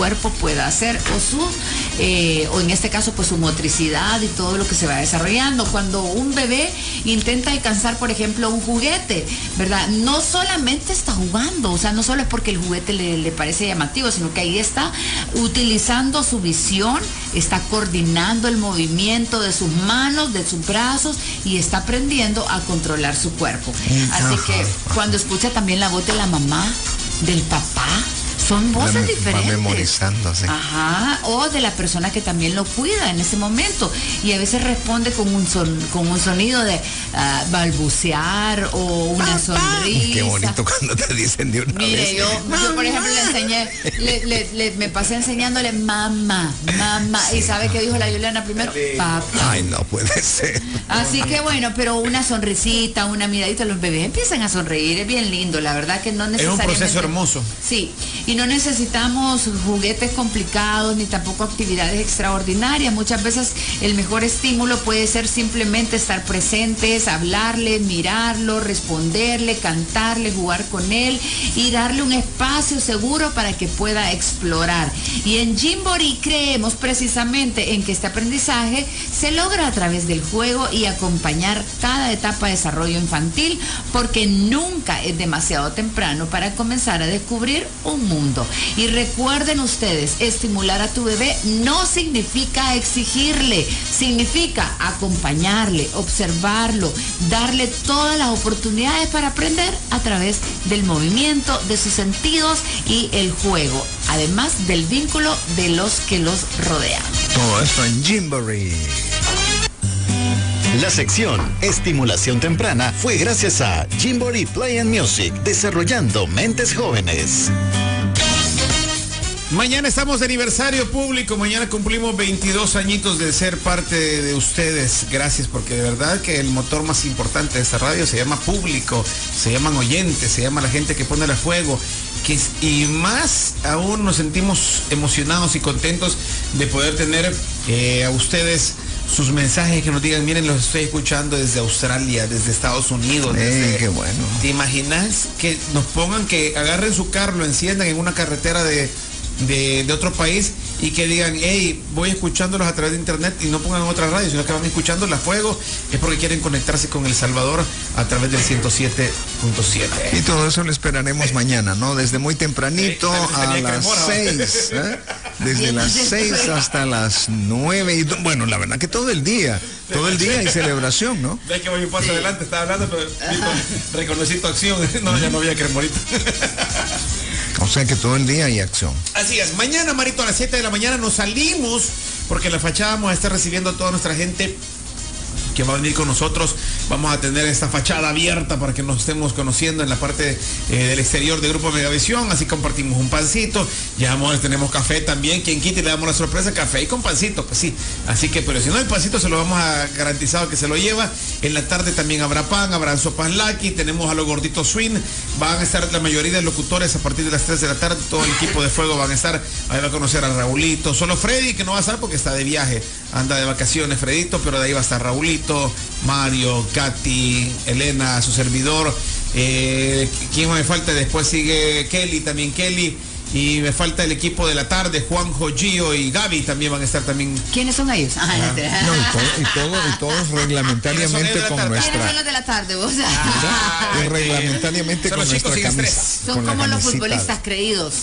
cuerpo pueda hacer o en este caso pues su motricidad y todo lo que se va desarrollando. Cuando un bebé intenta alcanzar, por ejemplo, un juguete, ¿verdad? No solamente está jugando, o sea, no solo es porque el juguete le parece llamativo, sino que ahí está utilizando su visión, está coordinando el movimiento de sus manos, de sus brazos y está aprendiendo a controlar su cuerpo. Así que cuando escucha también la voz de la mamá, del papá, son voces diferentes. Va memorizándose. Ajá, o de la persona que también lo cuida en ese momento. Y a veces responde con un sonido de balbucear o una sonrisa. Qué bonito cuando te dicen de una vez. Mire, yo por ejemplo le enseñé, me pasé enseñándole mamá. Sí. ¿Y sabe qué dijo la Juliana primero? Papá. Ay, no puede ser. Así que bueno, pero una sonrisita, una miradita, los bebés empiezan a sonreír, es bien lindo, la verdad que no necesariamente. Es un proceso hermoso. Sí, y no necesitamos juguetes complicados ni tampoco actividades extraordinarias. Muchas veces el mejor estímulo puede ser simplemente estar presentes, hablarle, mirarlo, responderle, cantarle, jugar con él y darle un espacio seguro para que pueda explorar. Y en Gymboree creemos precisamente en que este aprendizaje se logra a través del juego y acompañar cada etapa de desarrollo infantil, porque nunca es demasiado temprano para comenzar a descubrir un mundo. Y recuerden ustedes, estimular a tu bebé no significa exigirle, significa acompañarle, observarlo, darle todas las oportunidades para aprender a través del movimiento, de sus sentidos y el juego, además del vínculo de los que los rodean. Todo esto en Gymboree. La sección Estimulación Temprana fue gracias a Gymboree Play and Music, desarrollando mentes jóvenes. Mañana estamos de aniversario público, mañana cumplimos 22 añitos de ser parte de ustedes. Gracias, porque de verdad que el motor más importante de esta radio se llama público, se llaman oyentes, se llama la gente que pone el fuego. Y más aún nos sentimos emocionados y contentos de poder tener a ustedes sus mensajes, que nos digan, miren, los estoy escuchando desde Australia, desde Estados Unidos. Qué bueno. ¿Te imaginas que nos pongan, que agarren su carro, lo enciendan en una carretera de otro país y que digan, hey, voy escuchándolos a través de internet, y no pongan otra radio, sino que van escuchando la Fuego? Es porque quieren conectarse con El Salvador a través del 107.7. Y todo eso lo esperaremos mañana, ¿no? Desde muy tempranito a las 6, ¿eh? Desde las 6 hasta las 9, y bueno, la verdad que todo el día hay celebración, ¿no? Ve que voy un paso adelante, estaba hablando, pero reconocí tu acción. No, ya no había cremorita. O sea que todo el día hay acción. Así es. Mañana, Marito, a las 7 de la mañana nos salimos, porque en la fachada vamos a estar recibiendo a toda nuestra gente que va a venir con nosotros. Vamos a tener esta fachada abierta para que nos estemos conociendo en la parte del exterior de Grupo Megavisión. Así compartimos un pancito. Ya tenemos café también. Quien quite, le damos la sorpresa, café y con pancito, pues sí. Así que, pero si no, el pancito se lo vamos a garantizado que se lo lleva. En la tarde también habrá pan, habrán sopas Lucky. Tenemos a los gorditos Swing. Van a estar la mayoría de locutores a partir de las 3 de la tarde. Todo el equipo de Fuego van a estar. Ahí va a conocer a Raulito. Solo Freddy, que no va a estar porque está de viaje. Anda de vacaciones, Fredito, pero de ahí va a estar Raulito, Mario, Katy, Elena, su servidor. ¿Quién me falta? Después sigue Kelly, también Kelly. Y me falta el equipo de la tarde, Juanjo, Gio y Gaby también van a estar también. ¿Quiénes son ellos? No, y todos reglamentariamente con nuestra. ¿Quiénes son los de la tarde, vos? Y reglamentariamente con nuestra camisa. Son como los futbolistas creídos.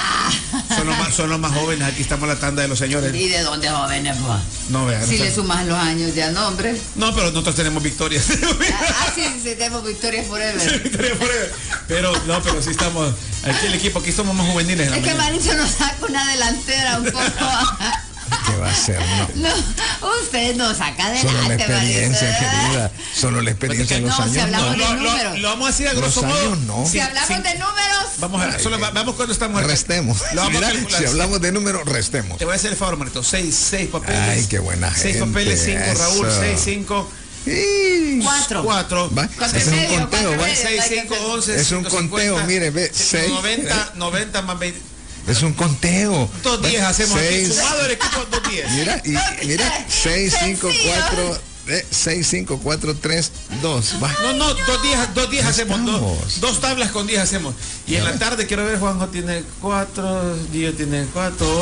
Son los más jóvenes. Aquí estamos en la tanda de los señores. ¿Y de dónde jóvenes, pues? No, vean. Si le sumas los años ya, no, hombre. No, pero nosotros tenemos victorias. Sí, tenemos victorias forever. Pero sí estamos. Aquí el equipo, aquí somos más juveniles. Es que Marito nos saca una delantera un poco. ¿Qué va a ser? No, usted nos saca adelante. Solo la experiencia, querida. Solo la experiencia de los años. Si hablamos de números. Lo vamos a decir a grosso modo. No. Si hablamos de números. Vamos cuando estamos. Restemos. Mira, si hablamos de números, restemos. Te voy a hacer el favor, Marito. 6 papeles. Ay, qué buena gente. 6 papeles, 5 Raúl, 6, 5. 4. Es un conteo, ¿va? 6, 5, 11. Es un conteo, mire, ve. 6. 90 más 20. Es un conteo. 2 días hacemos 6, aquí. Sumado el equipo, 2 días. Mira, 6, 5, 4, 6, 5, 4, 3, 2. Va. No, 2 días hacemos. Dos tablas con 10 hacemos. Y en la tarde quiero ver, Juanjo tiene 4, Gio tiene 4.